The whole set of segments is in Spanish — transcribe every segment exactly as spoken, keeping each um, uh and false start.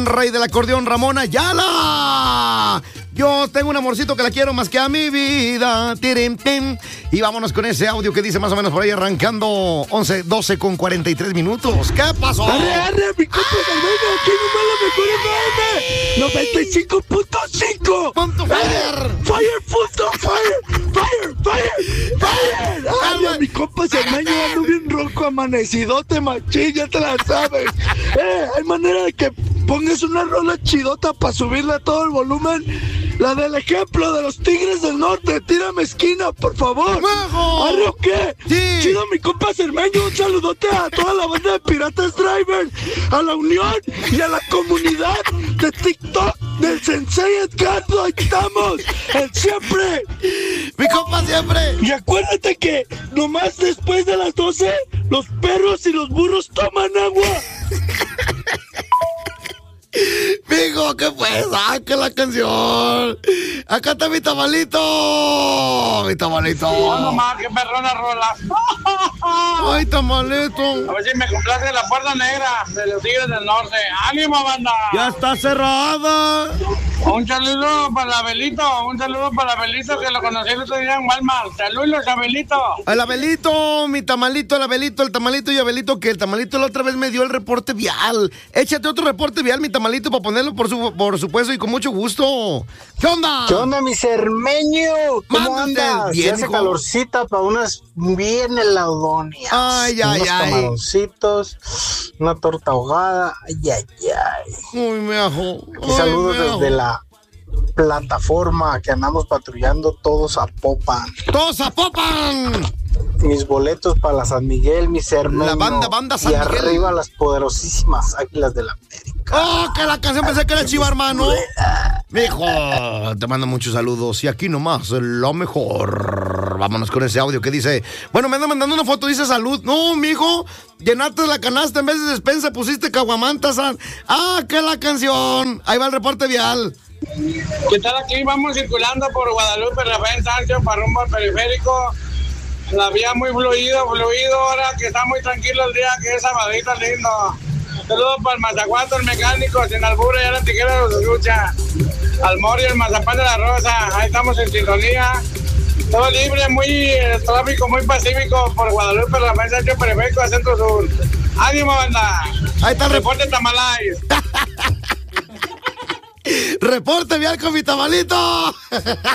gran rey del acordeón, Ramón Ayala. Yo tengo un amorcito que la quiero más que a mi vida. Tirim, tim. Y vámonos con ese audio que dice más o menos por ahí arrancando once, doce con cuarenta y tres minutos. ¿Qué pasó? ¡Arre, arre, mi compa Salvador! ¡Aquí nomás la mejor F M! ¡noventa y cinco punto cinco! ¡Punto fire! ¡Fire, punto fire! ¡Fire, fire, fire! ¡Arre, mi compa Salvador! Ando bien rojo, amanecidote, machín, ya te la sabes. Eh, hay manera de que pongas una rola chidota para subirle a todo el volumen. La del ejemplo de los Tigres del Norte. Tírame esquina, por favor. ¡Majo! ¿Arre o qué? Sí. Chido, mi compa Cermeño. Un saludote a toda la banda de Piratas Driver, a la Unión y a la comunidad de TikTok del Sensei Edgardo. Ahí estamos. El siempre. ¡Mi compa siempre! Y acuérdate que nomás después de las doce, los perros y los burros toman agua. Mijo, ¿qué fue? Saca la canción. Acá está mi tamalito. Mi tamalito. No, nomás, qué perrona rola. Ay, tamalito. A ver si me complace la puerta negra de los Tigres del Norte. ¡Ánimo, banda! Ya está cerrada. Un saludo para Abelito, un saludo para Abelito que lo conocí el otro día en Walmart. Saludos, Abelito. El Abelito, mi tamalito, el Abelito, el tamalito y Abelito, que el tamalito la otra vez me dio el reporte vial. Échate otro reporte vial, mi tamalito, para ponerlo por, su, por supuesto y con mucho gusto. ¿Qué onda? ¿Qué onda, mi Cermeño? ¿Cómo Mande andas? usted, bien, Ya hace hijo. calorcita para unas bien heladonias. Ay, ay, unos ay. camaroncitos, una torta ahogada. Ay, ay, ay. Uy, me ajo. Y saludos desde la plataforma que andamos patrullando todos a Popan. ¡Todos a Popan! Mis boletos para la San Miguel, mi Cermeño. La banda, banda San y Miguel. arriba las poderosísimas Águilas de la América. ¡Oh, que la canción pensé que era Chiva, hermano! Mijo, te mando muchos saludos. Y aquí nomás, lo mejor. Vámonos con ese audio que dice... Bueno, me anda mandando una foto, dice salud. No, mijo, llenaste la canasta en vez de despensa, pusiste caguamantas. ¡Ah, que la canción! Ahí va el reporte vial. ¿Qué tal? Aquí vamos circulando por Guadalupe, Rafael Sancho, para rumbo al periférico. La vía muy fluido, fluido, ahora que está muy tranquilo el día, que es sabadito lindo. Saludos para el Mazacuato, el mecánico, sin albura, ya la tijera los escucha. Al Mori, el Mazapán de la Rosa, ahí estamos en sintonía. Todo libre, muy el tráfico muy pacífico por Guadalupe, Rafael Sancho, periférico, a Centro Sur. ¡Ánimo, banda! Ahí está el reporte Tamalay. Reporte vial con mi tamalito.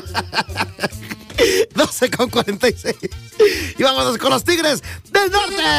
doce con cuarenta y seis. Y vámonos con los Tigres del Norte.